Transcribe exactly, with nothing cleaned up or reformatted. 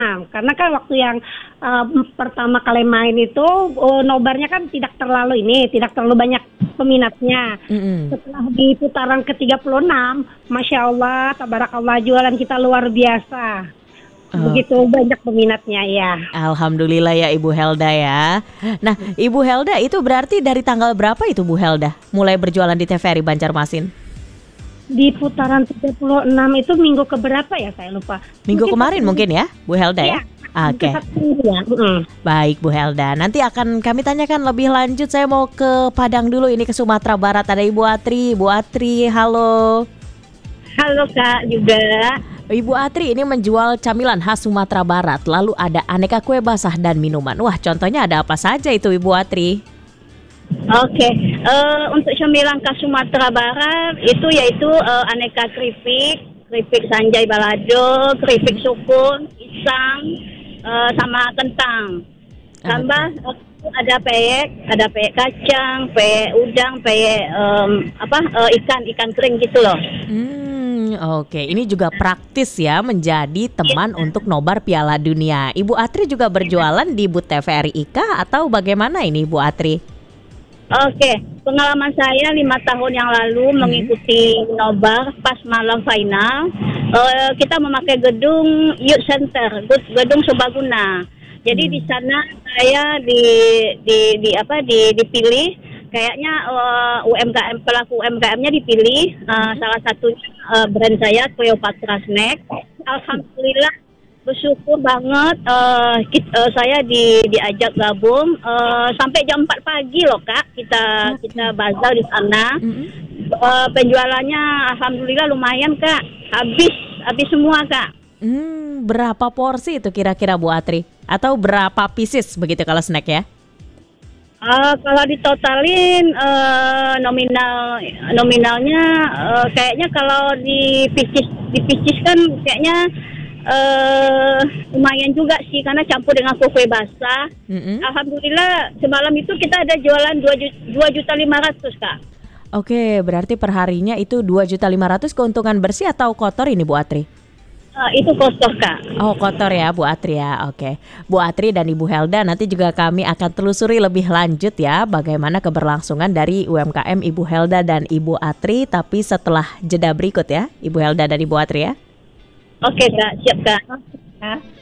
Nah, karena kan waktu yang uh, pertama kali main itu uh, nobarnya kan tidak terlalu ini, tidak terlalu banyak peminatnya. Mm-mm. Setelah di putaran ke tiga puluh enam, Masya Allah, tabarakallah, jualan kita luar biasa. Oh. Begitu banyak peminatnya ya. Alhamdulillah ya Ibu Helda ya. Nah, Ibu Helda itu berarti dari tanggal berapa itu Bu Helda mulai berjualan di T V R I Banjarmasin? Di putaran tiga puluh enam itu minggu keberapa ya, saya lupa. Minggu Mungkin kemarin satu mungkin ya Bu Helda ya? Iya, Oke. satu minggu ya. Mm. Baik Bu Helda, nanti akan kami tanyakan lebih lanjut. Saya mau ke Padang dulu, ini ke Sumatera Barat. Ada Ibu Atri. Bu Atri, halo. Halo Kak juga. Ibu Atri ini menjual camilan khas Sumatera Barat. Lalu ada aneka kue basah dan minuman. Wah, contohnya ada apa saja itu Ibu Atri? Oke, eh, untuk camilan khas Sumatera Barat itu yaitu eh, aneka keripik, keripik sanjay balado, keripik sukun, pisang, eh, sama kentang. Tambah eh, ada peyek, ada peyek kacang, peyek udang, peyek em, apa eh, ikan ikan kering gitu loh. Hmm, oke. Ini juga praktis ya menjadi teman untuk nobar Piala Dunia. Ibu Atri juga berjualan di booth T V R I kah atau bagaimana ini Ibu Atri? Oke, pengalaman saya lima tahun yang lalu mengikuti nobar pas malam final. Eh, kita memakai gedung Youth Center, gedung Serbaguna. Jadi Hmm. di sana saya di di di apa di dipilih. Kayaknya uh, U M K M pelaku U M K M-nya dipilih. Uh, salah satunya uh, brand saya Cleopatra Snack. Alhamdulillah bersyukur banget uh, kit, uh, saya di diajak gabung uh, sampai jam empat pagi loh Kak. Kita Okay. kita bazar di sana. Mm-mm. Uh, penjualannya alhamdulillah lumayan Kak. Habis habis semua Kak. Hmm, berapa porsi itu kira-kira Bu Atri? Atau berapa pieces begitu kalau snack ya? Uh, kalau ditotalin uh, nominal nominalnya uh, kayaknya kalau di picis di picis kan kayaknya uh, lumayan juga sih karena campur dengan kue basah. Mm-mm. Alhamdulillah semalam itu kita ada jualan dua juta lima ratus Kak. Oke, berarti perharinya itu dua juta lima ratus keuntungan bersih atau kotor ini Bu Atri? Uh, itu kotor Kak. Oh, kotor ya Bu Atri ya. Oke. Bu Atri dan Ibu Helda, nanti juga kami akan telusuri lebih lanjut ya bagaimana keberlangsungan dari U M K M Ibu Helda dan Ibu Atri, tapi setelah jeda berikut ya Ibu Helda dan Ibu Atri ya. Oke Kak, siap Kak.